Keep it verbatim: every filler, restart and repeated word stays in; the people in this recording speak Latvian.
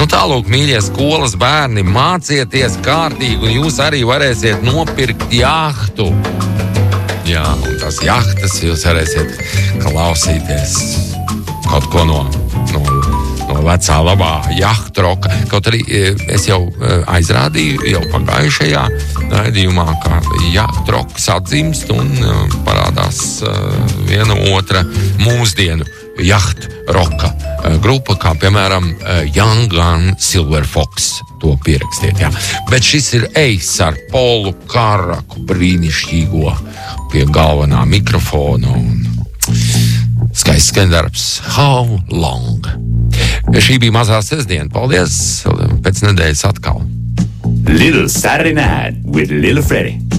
Nu tālūk, mīļie skolas bērni, mācieties kārtīgi, un jūs arī varēsiet nopirkt jahtu. Jā, un tās jahtas jūs varēsiet klausīties kaut ko no, no, no vecā labā jahtu roka. Kaut arī es jau aizrādīju jau pagājušajā raidījumā, ka jahtu roks atzimst un parādās viena otra mūsdienu jahtu roka grupa, kā piemēram Young Gun Silver Fox. To pierakstiet, jā. Bet šis ir Eis ar Polu Karaku brīnišķīgo pie galvenā mikrofona un skaists skandarbs How Long. Šī bija mazā sestdiena. Paldies! Pēc nedēļas atkal. Little Saturday Night with Little Freddy.